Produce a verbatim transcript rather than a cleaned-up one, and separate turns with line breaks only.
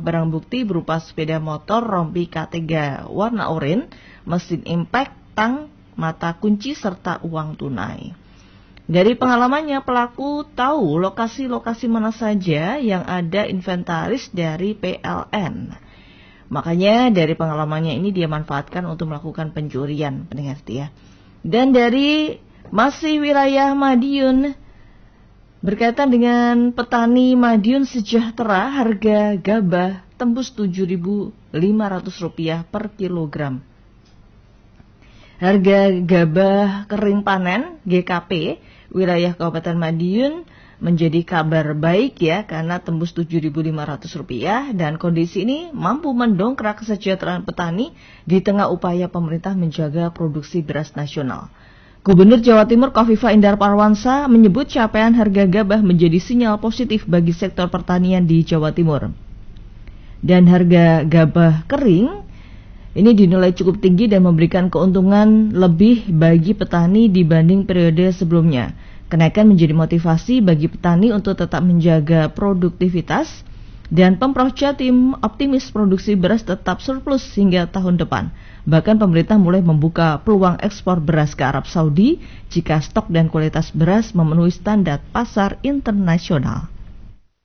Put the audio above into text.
barang bukti berupa sepeda motor rompi K tiga warna oranye, mesin impact, tang, mata kunci, serta uang tunai. Dari pengalamannya, pelaku tahu lokasi-lokasi mana saja yang ada inventaris dari P L N. Makanya dari pengalamannya ini dia manfaatkan untuk melakukan pencurian, pendengar setia. Dan dari masih wilayah Madiun, berkaitan dengan petani Madiun Sejahtera, harga gabah tembus tujuh ribu lima ratus rupiah per kilogram. Harga gabah kering panen G K P wilayah Kabupaten Madiun menjadi kabar baik ya, karena tembus tujuh ribu lima ratus rupiah, dan kondisi ini mampu mendongkrak kesejahteraan petani di tengah upaya pemerintah menjaga produksi beras nasional. Gubernur Jawa Timur Khofifah Indar Parawansa menyebut capaian harga gabah menjadi sinyal positif bagi sektor pertanian di Jawa Timur. Dan harga gabah kering ini dinilai cukup tinggi dan memberikan keuntungan lebih bagi petani dibanding periode sebelumnya. Kenaikan menjadi motivasi bagi petani untuk tetap menjaga produktivitas, dan Pemprov Jatim optimis produksi beras tetap surplus hingga tahun depan. Bahkan pemerintah mulai membuka peluang ekspor beras ke Arab Saudi jika stok dan kualitas beras memenuhi standar pasar internasional.